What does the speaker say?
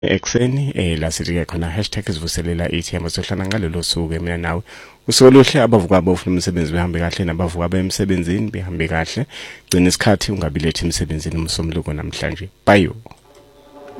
ekseni la sithi ke khona #isivuselela ithemba sohlala ngalelo suku mina nawe usuku oluhle abavuka abofuna umsebenzi behambe kahle nabavuka emsebenzini behambe kahle gcina isikhathi ungabilethi emsebenzini umsomluko namhlanje bye.